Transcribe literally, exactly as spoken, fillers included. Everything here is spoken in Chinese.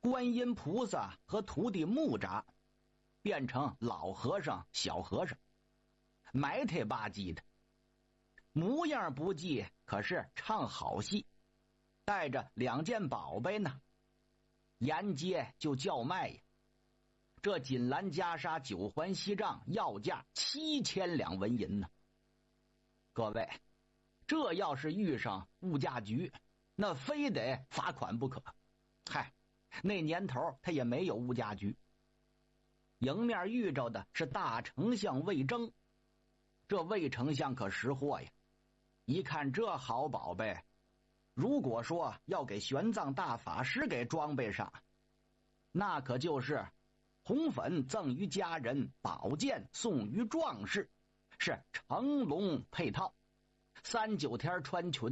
观音菩萨和徒弟木吒变成老和尚小和尚，埋汰吧唧的，模样不济，可是唱好戏，带着两件宝贝呢，沿街就叫卖呀。这锦兰袈裟九环锡杖要价七千两纹银呢。各位，这要是遇上物价局，那非得罚款不可。嗨，那年头他也没有物价局。迎面遇着的是大丞相魏征，这魏丞相可识货呀，一看这好宝贝，如果说要给玄奘大法师给装备上，那可就是红粉赠于家人，宝剑送于壮士，是成龙配套，三九天穿裙